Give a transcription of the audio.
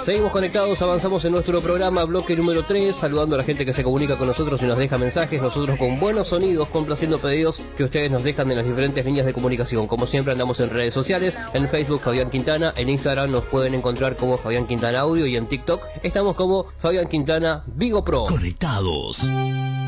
Seguimos conectados, avanzamos en nuestro programa, bloque número 3, saludando a la gente que se comunica con nosotros y nos deja mensajes, nosotros con buenos sonidos, complaciendo pedidos que ustedes nos dejan en las diferentes líneas de comunicación. Como siempre andamos en redes sociales, en Facebook Fabián Quintana, en Instagram nos pueden encontrar como Fabián Quintana Audio y en TikTok estamos como Fabián Quintana Vigo Pro. Conectados.